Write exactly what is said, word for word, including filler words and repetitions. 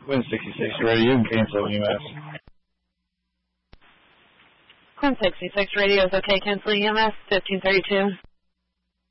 Quinn sixty-six Radio, you can cancel E M S. Quinn sixty-six Radio is okay, cancel E M S, fifteen thirty-two.